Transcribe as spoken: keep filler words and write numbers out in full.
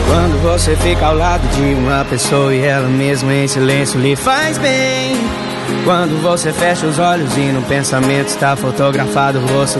Quando você fica ao lado de uma pessoa e ela mesmo em silêncio lhe faz bem. Quando você fecha os olhos e no pensamento está fotografado o rosto